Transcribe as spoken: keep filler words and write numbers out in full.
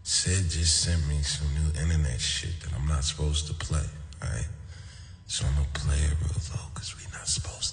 Sid just sent me some new internet shit that I'm not supposed to play, alright? So I'm gonna play it real low, cause we not supposed to.